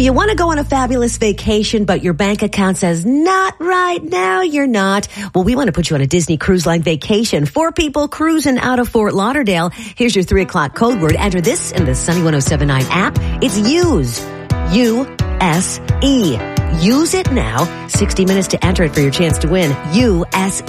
you want to go on a fabulous vacation, but your bank account says, not right now, you're not. Well, we want to put you on a Disney Cruise Line vacation. 4 people cruising out of Fort Lauderdale. Here's your 3 o'clock code word. Enter this in the Sunny 107.9 app. It's USE. USE. Use it now. 60 minutes to enter it for your chance to win. USE.